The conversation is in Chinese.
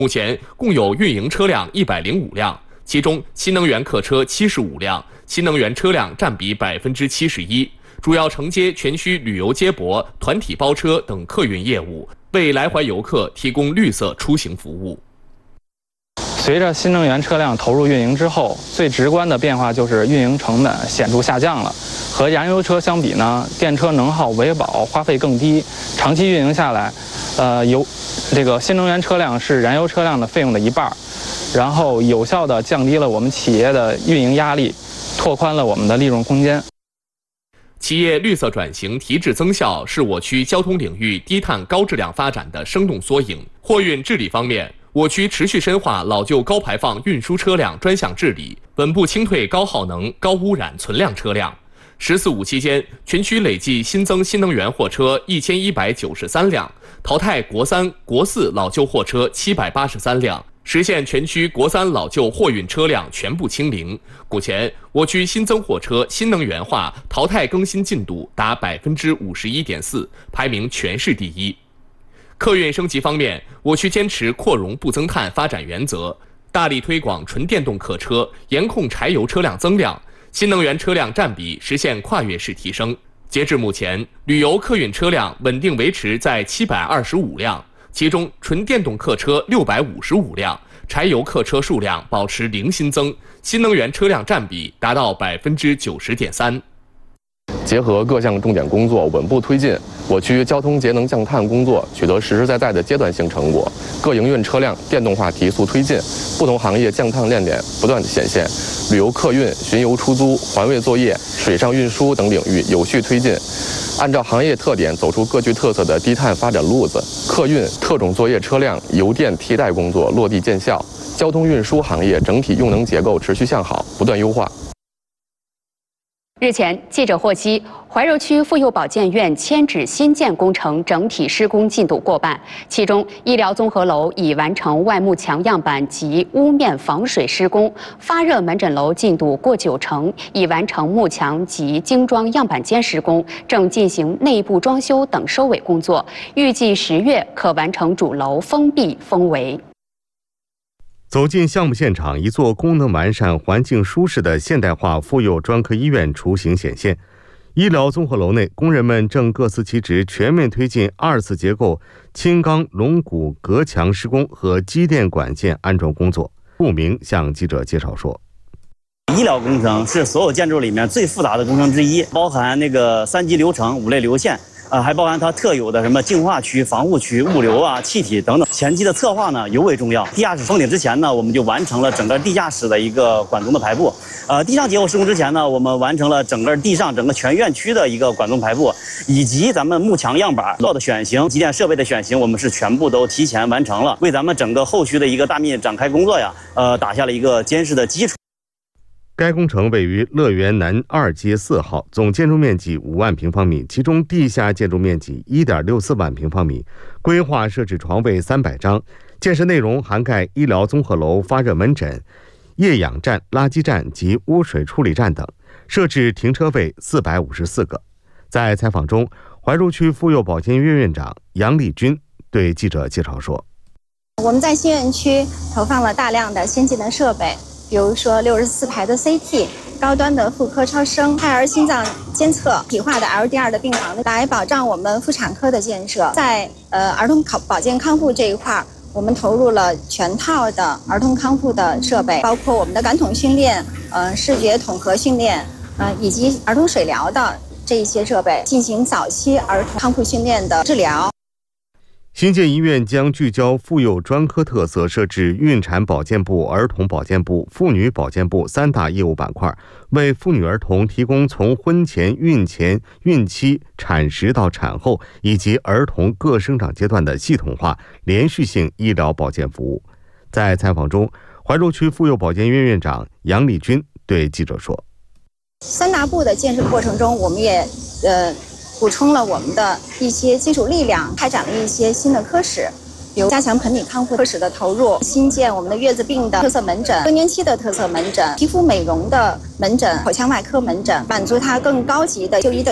目前共有运营车辆105辆，其中新能源客车75辆，新能源车辆占比71%，主要承接全区旅游接驳、团体包车等客运业务，为来淮游客提供绿色出行服务。 随着新能源车辆投入运营之后，最直观的变化就是运营成本显著下降了。和燃油车相比呢，电车能耗、维保花费更低，长期运营下来，新能源车辆是燃油车辆的费用的1半，然后有效地降低了我们企业的运营压力，拓宽了我们的利润空间。 企业绿色转型提质增效是我区交通领域低碳高质量发展的生动缩影。货运治理方面，我区持续深化老旧高排放运输车辆专项治理，稳步清退高耗能、高污染存量车辆。“14五”期间，全区累计新增新能源货车1193辆，淘汰国3、国4老旧货车783辆，实现全区国3老旧货运车辆全部清零。目前，我区新增货车新能源化淘汰更新进度达51.4%，排名全市第一。客运升级方面，我区坚持扩容不增碳发展原则，大力推广纯电动客车，严控柴油车辆增量，新能源车辆占比实现跨越式提升。截至目前，旅游客运车辆稳定维持在725辆，其中纯电动客车655辆，柴油客车数量保持零新增，新能源车辆占比达到90.3%。 结合各项重点工作稳步推进，我区交通节能降碳工作取得实实在在的阶段性成果，各营运车辆电动化提速推进，不同行业降碳亮点不断显现。旅游客运、巡游出租、环卫作业、水上运输等领域有序推进，按照行业特点走出各具特色的低碳发展路子。客运、特种作业车辆油电替代工作落地见效，交通运输行业整体用能结构持续向好，不断优化。 日前，记者获悉，怀柔区妇幼保健院迁址新建工程整体施工进度过半，其中医疗综合楼已完成外幕墙样板及屋面防水施工，发热门诊楼进度过90%，已完成幕墙及精装样板间施工，正进行内部装修等收尾工作，预计10月可完成主楼封闭封围。 走进项目现场，一座功能完善、环境舒适的现代化妇幼专科医院雏形显现。医疗综合楼内，工人们正各司其职，全面推进2次结构轻钢龙骨隔墙施工和机电管线安装工作。顾明向记者介绍说， 医疗工程是所有建筑里面最复杂的工程之一，包含那个3级流程、5类流线。还包含它特有的什么净化区、防护区、物流啊、气体等等。前期的策划呢尤为重要。地下室封顶之前呢，我们就完成了整个地下室的一个管综的排布。地上结构施工之前呢，我们完成了整个地上整个全院区的一个管综排布，以及咱们幕墙样板的选型、机电设备的选型，我们是全部都提前完成了，为咱们整个后续的一个大面积展开工作呀，打下了一个坚实的基础。 该工程位于乐园南2街4号，总建筑面积5万平方米，其中地下建筑面积1.64万平方米，规划设置床位300张，建设内容涵盖医疗综合楼发热门诊、液氧站、垃圾站及污水处理站等，设置停车位454个。在采访中，怀柔区妇幼保健院院长杨丽君对记者介绍说， 我们在新院区投放了大量的先进的设备，比如说64排的 CT、高端的妇科超声、胎儿心脏监测、体化的 LDR 的病房，来保障我们妇产科的建设。在儿童保健康复这一块，我们投入了全套的儿童康复的设备，包括我们的感统训练、视觉统合训练，以及儿童水疗的这一些设备，进行早期儿童康复训练的治疗。 新建医院将聚焦妇幼专科特色，设置孕产保健部、儿童保健部、妇女保健部3大业务板块，为妇女儿童提供从婚前、孕前、孕期、产时到产后以及儿童各生长阶段的系统化、连续性医疗保健服务。在采访中，怀柔区妇幼保健院院长杨丽君对记者说 ，3大部的建设过程中，我们也补充了我们的一些基础力量，开展了一些新的科室，比如加强盆底康复科室的投入，新建我们的月子病的特色门诊、更年期的特色门诊、皮肤美容的门诊、口腔外科门诊，满足它更高级的就医的